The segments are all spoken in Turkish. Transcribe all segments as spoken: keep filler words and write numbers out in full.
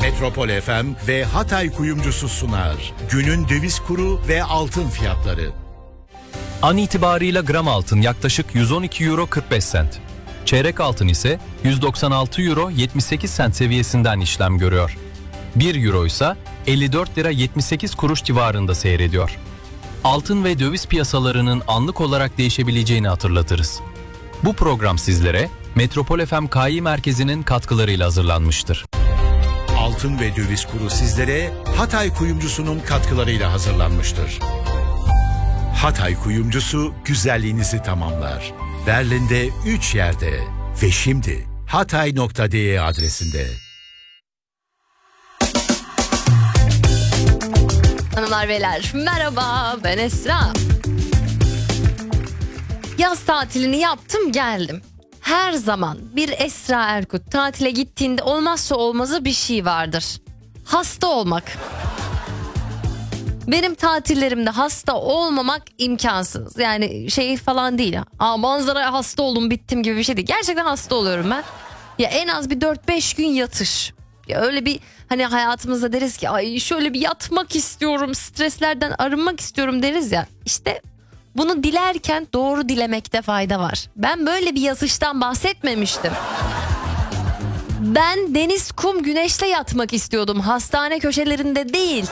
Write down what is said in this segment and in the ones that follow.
Metropol F M ve Hatay Kuyumcusu sunar. Günün döviz kuru ve altın fiyatları. An itibarıyla gram altın yaklaşık yüz on iki euro kırk beş sent. Çeyrek altın ise yüz doksan altı euro yetmiş sekiz sent seviyesinden işlem görüyor. bir euro ise elli dört lira yetmiş sekiz kuruş civarında seyrediyor. Altın ve döviz piyasalarının anlık olarak değişebileceğini hatırlatırız. Bu program sizlere Metropol F M K İ Merkezi'nin katkılarıyla hazırlanmıştır. Altın ve döviz kuru sizlere Hatay Kuyumcusu'nun katkılarıyla hazırlanmıştır. Hatay Kuyumcusu güzelliğinizi tamamlar. Berlin'de üç yerde ve şimdi hatay nokta de adresinde. Hanımlar beyler merhaba, ben Esra. Yaz tatilini yaptım geldim. Her zaman bir Esra Erkut tatile gittiğinde olmazsa olmazı bir şey vardır. Hasta olmak. Benim tatillerimde hasta olmamak imkansız. Yani şey falan değil. Aa, manzaraya hasta oldum bittim gibi bir şey değil. Gerçekten hasta oluyorum ben. Ya en az bir dört beş gün yatış. Ya öyle bir hani hayatımızda deriz ki ay şöyle bir yatmak istiyorum, streslerden arınmak istiyorum deriz ya. İşte bunu dilerken doğru dilemekte fayda var. Ben böyle bir yatıştan bahsetmemiştim. Ben deniz, kum, güneşle yatmak istiyordum. Hastane köşelerinde değil.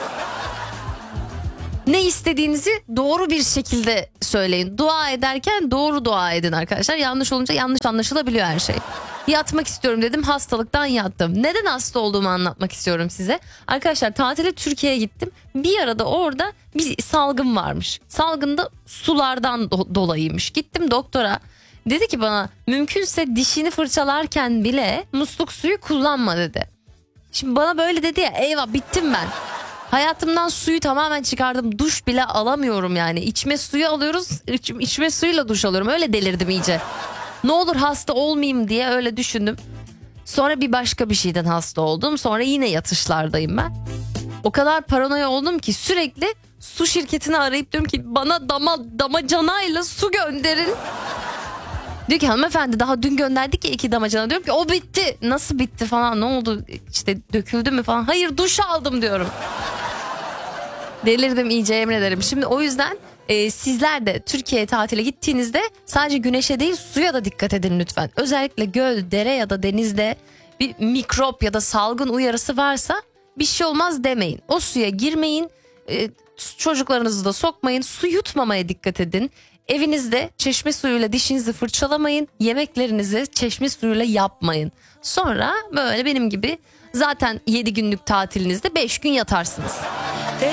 Ne istediğinizi doğru bir şekilde söyleyin. Dua ederken doğru dua edin arkadaşlar. Yanlış olunca yanlış anlaşılabiliyor her şey. Yatmak istiyorum dedim, hastalıktan yattım. Neden hasta olduğumu anlatmak istiyorum size. Arkadaşlar tatile Türkiye'ye gittim. Bir arada orada bir salgın varmış. Salgında sulardan do- dolayıymış. Gittim doktora. Dedi ki bana mümkünse dişini fırçalarken bile musluk suyu kullanma dedi. Şimdi bana böyle dedi ya, eyvah bittim ben. Hayatımdan suyu tamamen çıkardım. Duş bile alamıyorum yani. İçme suyu alıyoruz. İç, içme suyuyla duş alıyorum. Öyle delirdim iyice. Ne olur hasta olmayayım diye öyle düşündüm. Sonra bir başka bir şeyden hasta oldum. Sonra yine yatışlardayım ben. O kadar paranoya oldum ki sürekli su şirketini arayıp diyorum ki bana dama, damacanayla su gönderin. Diyor ki hanımefendi daha dün gönderdik ya iki damacana. Diyorum ki o bitti. Nasıl bitti falan, ne oldu işte döküldü mü falan. Hayır duş aldım diyorum. Delirdim iyice, yemin ederim. Şimdi o yüzden e, sizler de Türkiye'ye tatile gittiğinizde sadece güneşe değil suya da dikkat edin lütfen. Özellikle göl, dere ya da denizde bir mikrop ya da salgın uyarısı varsa bir şey olmaz demeyin. O suya girmeyin, e, çocuklarınızı da sokmayın, su yutmamaya dikkat edin. Evinizde çeşme suyuyla dişinizi fırçalamayın, yemeklerinizi çeşme suyuyla yapmayın. Sonra böyle benim gibi zaten yedi günlük tatilinizde beş gün yatarsınız.